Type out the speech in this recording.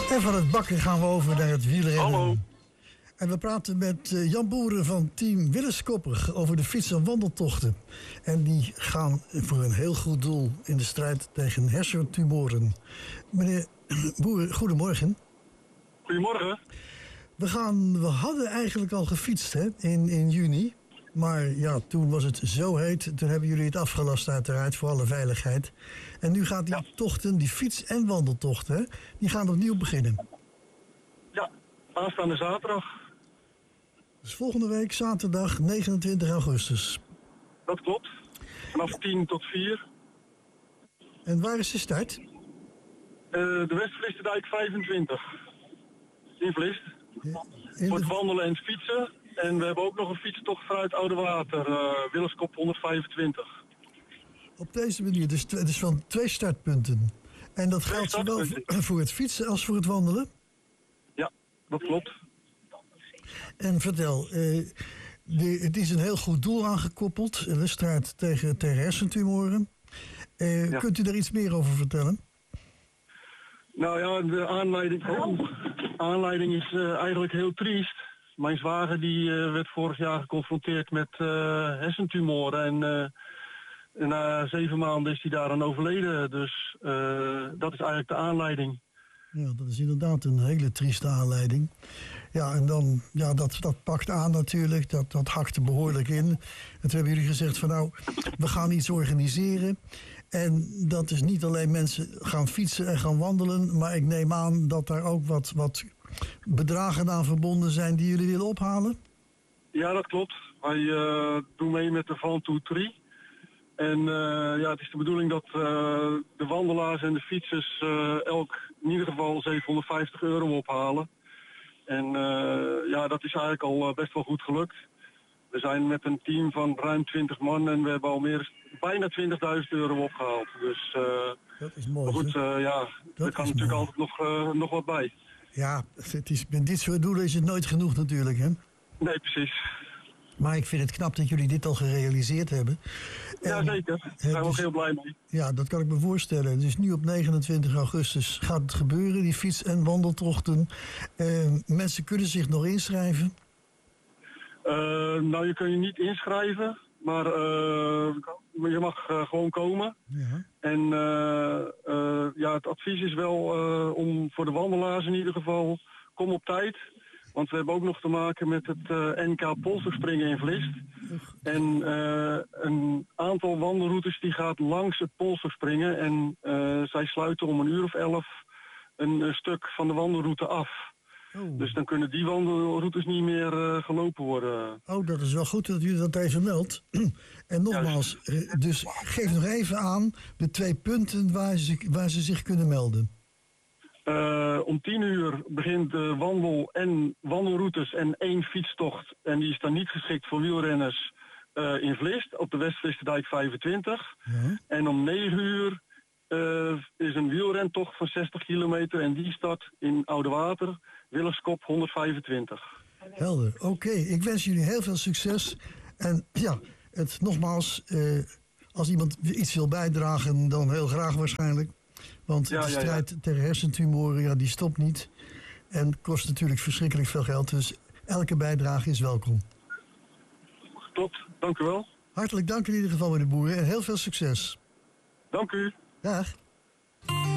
En van het bakken gaan we over naar het wielrennen. Hallo. En we praten met Jan Boeren van team Willeskopper over de fiets- en wandeltochten. En die gaan voor een heel goed doel in de strijd tegen hersentumoren. Meneer Boeren, goedemorgen. Goedemorgen. We hadden eigenlijk al gefietst hè, in juni. Maar ja, toen was het zo heet. Toen hebben jullie het afgelast uiteraard voor alle veiligheid. En nu gaat die tochten, die fiets- en wandeltochten, hè, die gaan opnieuw beginnen. Ja, aanstaande zaterdag. Dus volgende week, zaterdag 29 augustus. Dat klopt. Vanaf 10 tot 4. En waar is de start? De West-Vlisterdijk 25. In Vlist. In Voor het wandelen en het fietsen. En we hebben ook nog een fietstocht vanuit Oudewater. Willeskop 125. Op deze manier, dus van 2 startpunten. En dat geldt zowel voor het fietsen als voor het wandelen? Ja, dat klopt. En vertel, het is een heel goed doel aangekoppeld. De strijd tegen hersentumoren. Kunt u daar iets meer over vertellen? Nou ja, de aanleiding is eigenlijk heel triest. Mijn zwager die werd vorig jaar geconfronteerd met hersentumoren. En na 7 maanden is hij daaraan overleden. Dus dat is eigenlijk de aanleiding. Ja, dat is inderdaad een hele trieste aanleiding. Ja, en dan, ja, dat pakt aan natuurlijk. Dat hakt er behoorlijk in. En toen hebben jullie gezegd van nou, we gaan iets organiseren. En dat is niet alleen mensen gaan fietsen en gaan wandelen. Maar ik neem aan dat daar ook wat bedragen aan verbonden zijn die jullie willen ophalen. Ja, dat klopt. Wij doen mee met de Van to Tree. En ja, het is de bedoeling dat de wandelaars en de fietsers elk in ieder geval €750 ophalen. En ja, dat is eigenlijk al best wel goed gelukt. We zijn met een team van ruim 20 man en we hebben al bijna €20.000 opgehaald. Dus dat is mooi. maar goed, ja, er kan natuurlijk altijd nog wat bij. Ja, met dit soort doelen is het nooit genoeg natuurlijk, hè? Nee, precies. Maar ik vind het knap dat jullie dit al gerealiseerd hebben. Ja, zeker. Daar zijn we ook heel blij mee. Ja, dat kan ik me voorstellen. Dus nu op 29 augustus gaat het gebeuren, die fiets- en wandeltochten. Mensen kunnen zich nog inschrijven? Nou, je kunt je niet inschrijven, maar je mag gewoon komen. Ja. En ja, het advies is wel om voor de wandelaars in ieder geval, kom op tijd. Want we hebben ook nog te maken met het NK polsterspringen in Vlist. En een aantal wandelroutes die gaat langs het polsterspringen. En zij sluiten om 11:00 een stuk van de wandelroute af. Oh. Dus dan kunnen die wandelroutes niet meer gelopen worden. Oh, dat is wel goed dat u dat even meldt. En nogmaals, dus geef nog even aan de 2 punten waar ze zich kunnen melden. Om 10:00 begint de wandelroutes en 1 fietstocht. En die is dan niet geschikt voor wielrenners in Vlist, op de West-Vlisterdijk 25. Ja. En om 9:00 is een wielrentocht van 60 kilometer en die start in Oudewater, Willeskop 125. Helder, oké. Ik wens jullie heel veel succes. En ja, nogmaals, als iemand iets wil bijdragen, dan heel graag waarschijnlijk. Want de strijd tegen hersentumoren, ja, die stopt niet. En kost natuurlijk verschrikkelijk veel geld. Dus elke bijdrage is welkom. Klopt, dank u wel. Hartelijk dank in ieder geval, meneer Boeren. En heel veel succes. Dank u. Dag.